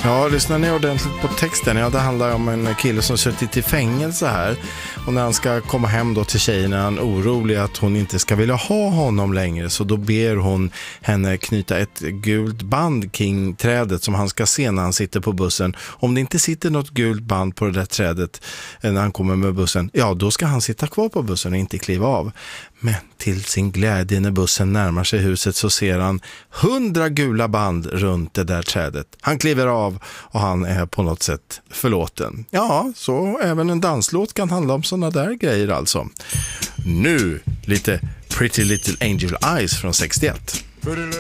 Ja, lyssnar ni ordentligt på texten? Ja, det handlar om en kille som suttit i fängelse här. Och när han ska komma hem då till tjejen är han orolig att hon inte ska vilja ha honom längre. Så då ber hon henne knyta ett gult band kring trädet som han ska se när han sitter på bussen. Om det inte sitter något gult band på det där trädet när han kommer med bussen, ja då ska han sitta kvar på bussen och inte kliva av. Men till sin glädje när bussen närmar sig huset så ser han 100 gula band runt det där trädet. Han kliver av och han är på något sätt förlåten. Ja, så även en danslåt kan handla om sådana där grejer alltså. Nu lite Pretty Little Angel Eyes från 61.